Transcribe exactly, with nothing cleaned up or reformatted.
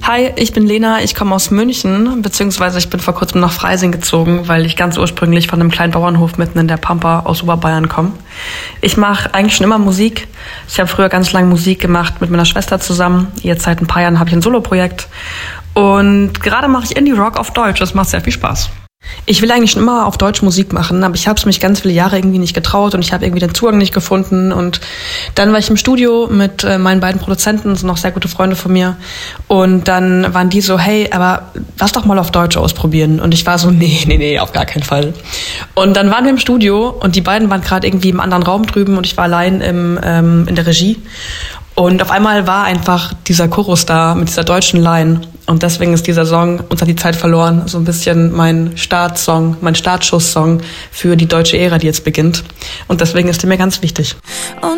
Hi, ich bin Lena, ich komme aus München, beziehungsweise ich bin vor kurzem nach Freising gezogen, weil ich ganz ursprünglich von einem kleinen Bauernhof mitten in der Pampa aus Oberbayern komme. Ich mache eigentlich schon immer Musik. Ich habe früher ganz lange Musik gemacht mit meiner Schwester zusammen. Jetzt seit ein paar Jahren habe ich ein Soloprojekt. Und gerade mache ich Indie-Rock auf Deutsch, das macht sehr viel Spaß. Ich will eigentlich schon immer auf Deutsch Musik machen, aber ich habe es mich ganz viele Jahre irgendwie nicht getraut und ich habe irgendwie den Zugang nicht gefunden. Und dann war ich im Studio mit äh, meinen beiden Produzenten, das sind noch sehr gute Freunde von mir. Und dann waren die so, hey, aber lass doch mal auf Deutsch ausprobieren. Und ich war so, nee, nee, nee, auf gar keinen Fall. Und dann waren wir im Studio und die beiden waren gerade irgendwie im anderen Raum drüben und ich war allein im, ähm, in der Regie. Und auf einmal war einfach dieser Chorus da mit dieser deutschen Line. Und deswegen ist dieser Song Uns hat die Zeit verloren so ein bisschen mein Startsong, mein Startschusssong für die deutsche Ära, die jetzt beginnt. Und deswegen ist er mir ganz wichtig.